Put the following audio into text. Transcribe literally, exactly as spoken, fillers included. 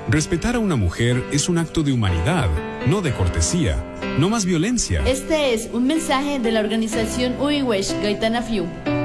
Respetar a una mujer es un acto de humanidad, no de cortesía, no más violencia. Este es un mensaje de la organización Uiwesh Gaitana Fiu.